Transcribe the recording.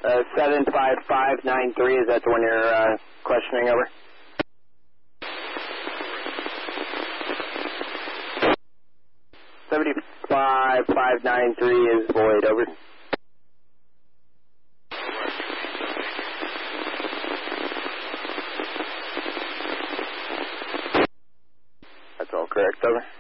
75593, is that the one you're questioning, over? $75,593 is void, over. That's all correct, over.